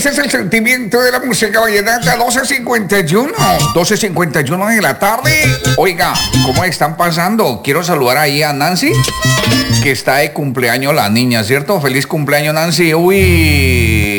Ese es el sentimiento de la música vallenata. 12:51 de la tarde. Oiga, ¿cómo están pasando? Quiero saludar ahí a Nancy, que está de cumpleaños la niña, ¿cierto? Feliz cumpleaños, Nancy. Uy.